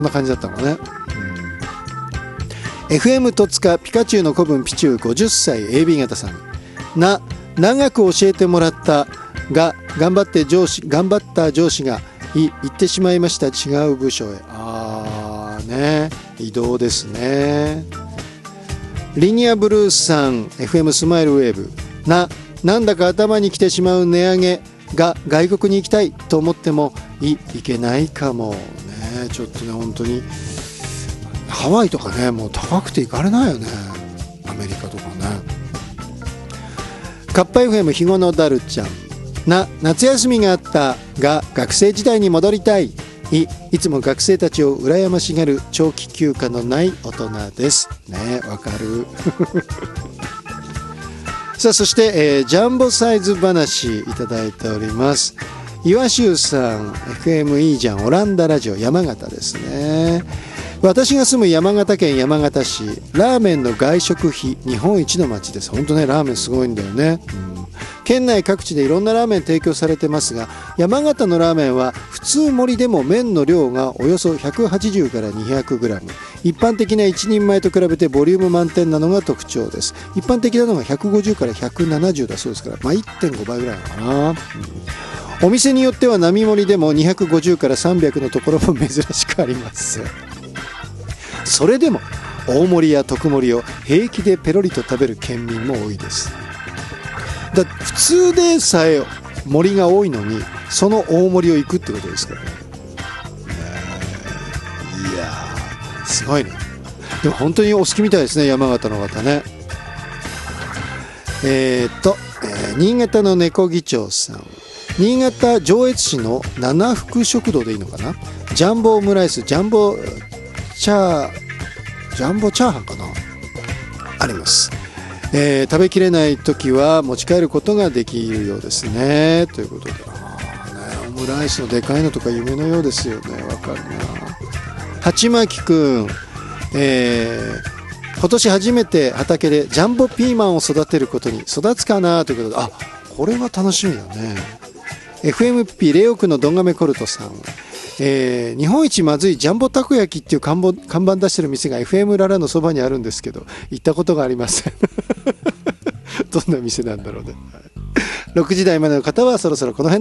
んな感じだったのね。FM 戸塚ピカチュウの子分ピチュウ50歳 AB 型さん。長く教えてもらったが頑張った上司が行ってしまいました。違う部署へ。ね、移動ですね。リニアブルースさん FM スマイルウェーブ。なんだか頭に来てしまう値上げが外国に行きたいと思ってもいけないかもね。ちょっとね、本当にハワイとかね、もう高くて行かれないよね。アメリカとかね。カッパ FM ひごのダルちゃん。夏休みがあったが学生時代に戻りたい。いつも学生たちを羨ましがる長期休暇のない大人ですね。わかるさあ、そして、ジャンボサイズ話いただいております。岩州さん FM いいじゃんオランダラジオ山形ですね。私が住む山形県山形市、ラーメンの外食費日本一の町です。本当ね、ラーメンすごいんだよね。県内各地でいろんなラーメン提供されてますが、山形のラーメンは普通盛りでも麺の量がおよそ180から 200g、 一般的な一人前と比べてボリューム満点なのが特徴です。一般的なのが150から170だそうですから、1.5 倍ぐらいなのかな。お店によっては並盛りでも250から300のところも珍しくあります。それでも大盛りや特盛りを平気でペロリと食べる県民も多いです。普通でさえ盛りが多いのにその大盛りを行くってことですからね。いやーすごいね。でも本当にお好きみたいですね、山形の方ね。新潟の猫議長さん。新潟上越市の七福食堂でいいのかな。ジャンボオムライス、ジャンボチャーハンかな、あります。食べきれない時は持ち帰ることができるようですね。ということで、オムライスのでかいのとか夢のようですよね。わかるな。鉢巻くん、今年初めて畑でジャンボピーマンを育てることに育つかなということで、これは楽しみだね。FMP レオ区のどんがめコルトさん。日本一まずいジャンボたこ焼きっていう看板出してる店が FM ララのそばにあるんですけど行ったことがありませんどんな店なんだろうね。6時台までの方はそろそろこの辺